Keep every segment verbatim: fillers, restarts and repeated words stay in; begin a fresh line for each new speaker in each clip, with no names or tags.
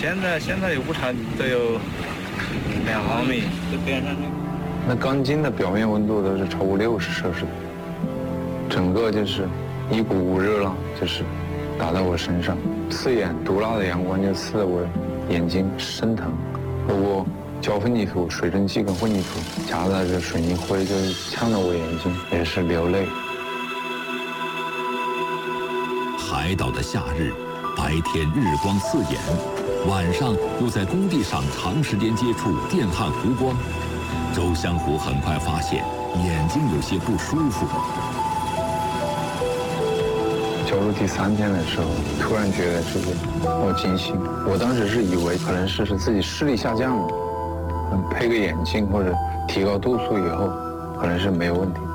现在现在有误差都有两毫米。这边上
那钢筋的表面温度都是超过六十摄氏度，整个就是一股股热浪，就是打到我身上，刺眼，毒辣的阳光就刺得我眼睛生疼。不过胶混凝土、水蒸气跟混凝土夹杂着水泥灰，就是呛得我眼睛，也是流泪。
海岛的夏日，白天日光刺眼，晚上又在工地上长时间接触电焊弧光，周湘湖很快发现眼睛有些不舒服。
交入第三天的时候，突然觉得这个好惊醒。我当时是以为可能是是自己视力下降了，嗯，配个眼镜或者提高度数以后，可能是没有问题。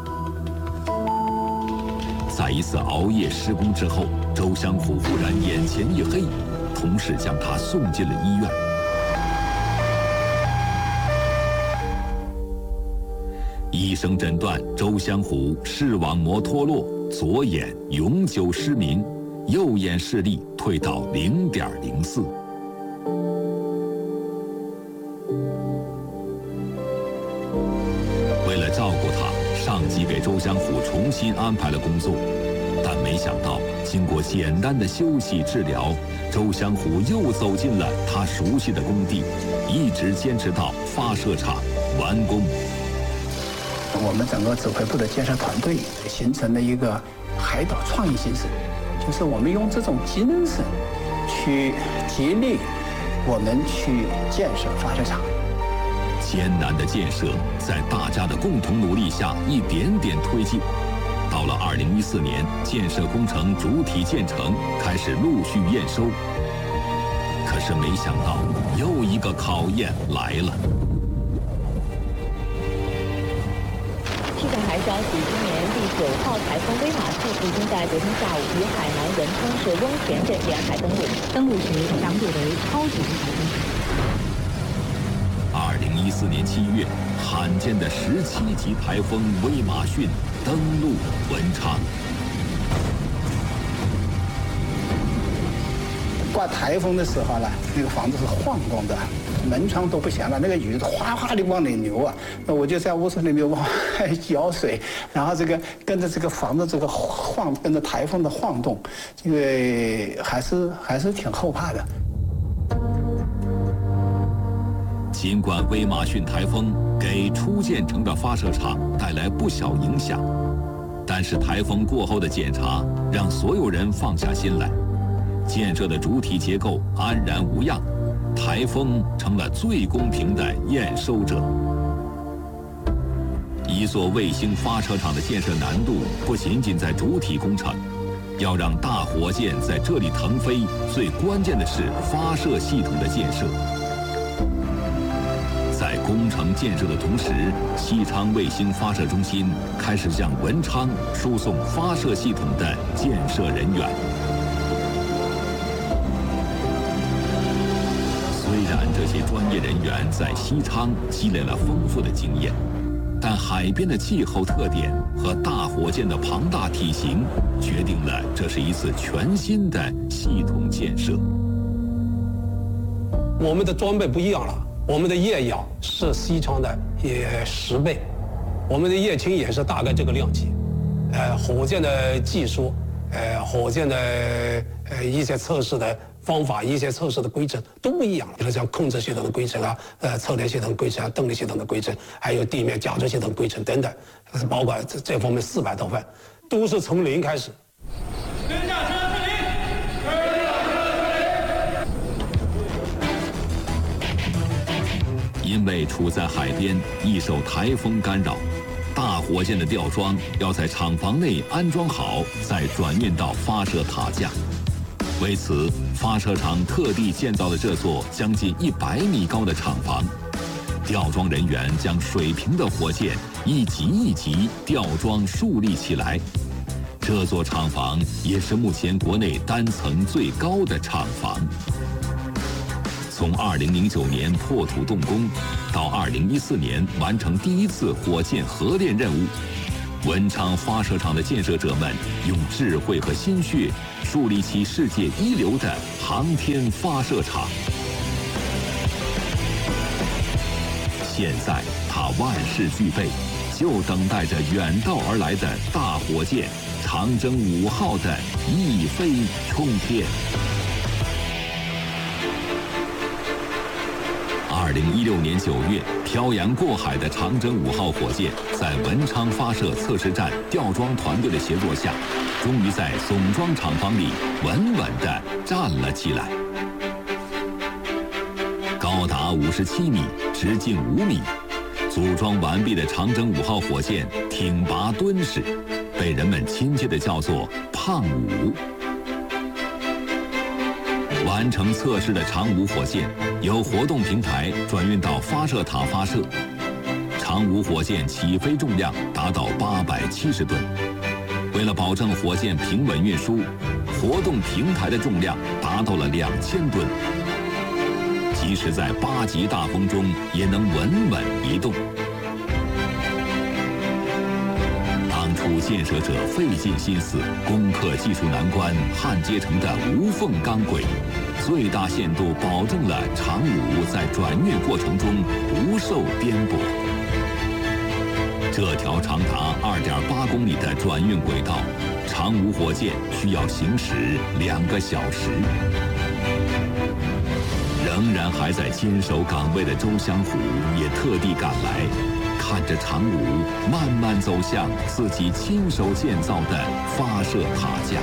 在一次熬夜施工之后，周湘湖忽然眼前一黑，同事将他送进了医院。医生诊断周湘湖视网膜脱落，左眼永久失明，右眼视力退到零点零四。为了照顾他，上级给周湘湖重新安排了工作，但没想到经过简单的休息治疗，周湘湖又走进了他熟悉的工地，一直坚持到发射场完工。
我们整个指挥部的建设团队形成了一个海岛创意精神，就是我们用这种精神去激励我们去建设发射场。
艰难的建设在大家的共同努力下一点点推进。到了二零一四年，建设工程主体建成，开始陆续验收。可是没想到，又一个考验来了。
气象台消息，今年第九号台风威马逊已经在昨天下午于海南文昌市翁田镇沿海登陆，登陆时强度为超级台风。
二零一四年七月，罕见的十七级台风威马逊登陆文昌。
刮台风的时候呢，那个房子是晃动的，门窗都不响了，那个雨哗哗的往里流啊。那我就在屋子里面往外浇水，然后这个跟着这个房子这个晃，跟着台风的晃动，这个还是还是挺后怕的。
尽管威马逊台风给初建成的发射场带来不小影响，但是台风过后的检查让所有人放下心来。建设的主体结构安然无恙，台风成了最公平的验收者。一座卫星发射场的建设难度不仅仅在主体工程，要让大火箭在这里腾飞，最关键的是发射系统的建设。在工程建设的同时，西昌卫星发射中心开始向文昌输送发射系统的建设人员。虽然这些专业人员在西昌积累了丰富的经验，但海边的气候特点和大火箭的庞大体型，决定了这是一次全新的系统建设。
我们的装备不一样了，我们的液氧是西昌的也十倍，我们的液氢也是大概这个量级。呃，火箭的技术，呃，火箭的呃一些测试的方法，一些测试的规程都不一样，比如像控制系统的规程啊，呃，测电系统的规程啊，动力系统的规程，还有地面驾驶系统规程等等，包括这这方面四百多份，都是从零开始。
跟下车是零，跟下车
是零。因为处在海边，易受台风干扰，大火箭的吊装要在厂房内安装好，再转运到发射塔架。为此，发射场特地建造了这座将近一百米高的厂房。吊装人员将水平的火箭一级一级吊装竖立起来。这座厂房也是目前国内单层最高的厂房。从二零零九年破土动工，到二零一四年完成第一次火箭核电任务， 文昌发射场的建设者们用智慧和心血，树立起世界一流的航天发射场。现在，它万事俱备，就等待着远道而来的大火箭长征五号的一飞冲天。二零一六年九月，漂洋过海的长征五号火箭，在文昌发射测试站吊装团队的协作下，终于在总装厂房里稳稳地站了起来。高达五十七米，直径五米，组装完毕的长征五号火箭挺拔敦实，被人们亲切地叫做“胖五”。完成测试的长五火箭由活动平台转运到发射塔发射。长五火箭起飞重量达到八百七十吨。为了保证火箭平稳运输，活动平台的重量达到了两千吨。即使在八级大风中，也能稳稳移动。当初建设者费尽心思攻克技术难关，焊接成的无缝钢轨，最大限度保证了长五在转运过程中不受颠簸。这条长达二点八公里的转运轨道，长五火箭需要行驶两个小时。仍然还在坚守岗位的周湘虎也特地赶来，看着长五慢慢走向自己亲手建造的发射塔架。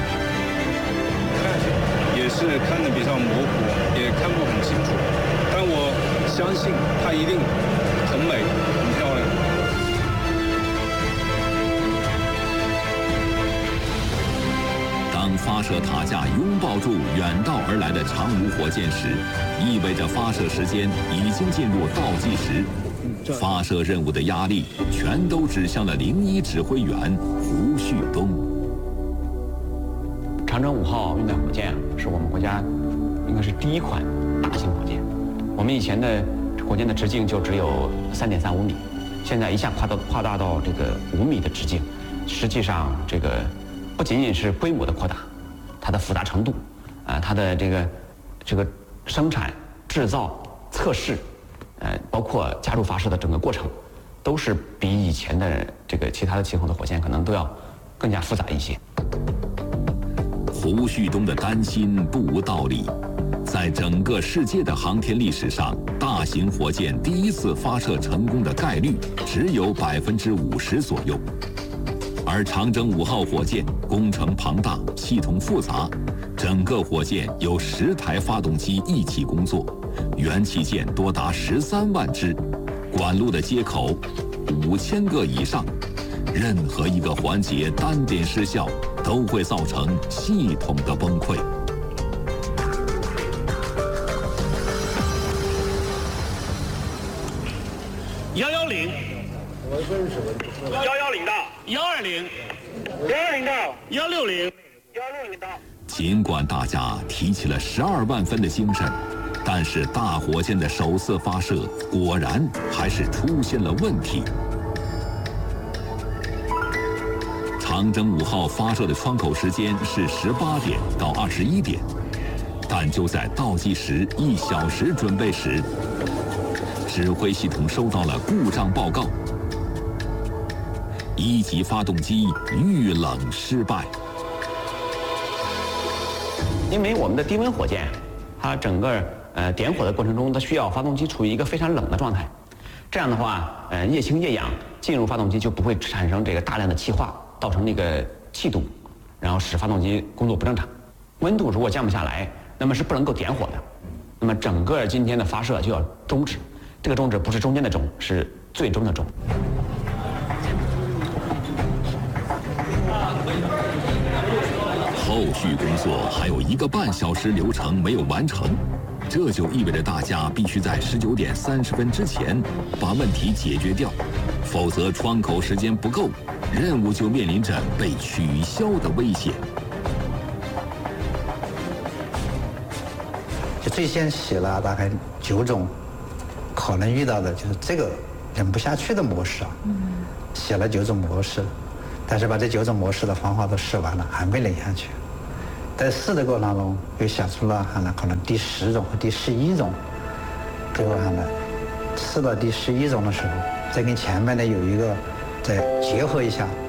也是看得比较模糊，也看不很清楚，但我相信它一定很美、很漂亮。
当发射塔架拥抱住远道而来的长五火箭时，意味着发射时间已经进入倒计时。发射任务的压力全都指向了零一指挥员胡旭东。
长征五号运载火箭是我们国家应该是第一款大型火箭。我们以前的火箭的直径就只有三点三五米，现在一下跨到扩大到这个五米的直径。实际上，这个不仅仅是规模的扩大，它的复杂程度，啊、呃，它的这个这个生产、制造、测试，呃，包括加入发射的整个过程，都是比以前的这个其他的型号的火箭可能都要更加复杂一些。
胡旭东的担心不无道理。在整个世界的航天历史上，大型火箭第一次发射成功的概率只有百分之五十左右。而长征五号火箭工程庞大，系统复杂，整个火箭有十台发动机一起工作，元器件多达十三万只，管路的接口五千个以上，任何一个环节单点失效，都会造成系统的崩溃。
幺幺零，幺幺零到，幺二零，幺二零到，幺六零，幺六零到。
尽管大家提起了十二万分的精神，但是大火箭的首次发射果然还是出现了问题。长征五号发射的窗口时间是十八点到二十一点，但就在倒计时一小时准备时，指挥系统收到了故障报告，一级发动机遇冷失败。
因为我们的低温火箭，它整个呃点火的过程中，它需要发动机处于一个非常冷的状态，这样的话，呃液氢液氧进入发动机就不会产生这个大量的气化，造成那个气堵，然后使发动机工作不正常。温度如果降不下来，那么是不能够点火的，那么整个今天的发射就要终止。这个终止不是中间的终，是最终的终。
后续工作还有一个半小时流程没有完成，这就意味着大家必须在十九点三十分之前把问题解决掉，否则窗口时间不够，任务就面临着被取消的危险。
就最先写了大概九种可能遇到的就是这个忍不下去的模式啊。嗯、 写了九种模式，但是把这九种模式的方法都试完了，还没领下去。在试的过程当中，又想出了哈呢，可能第十种和第十一种，最后哈呢，试到第十一种的时候，再跟前面的有一个再结合一下。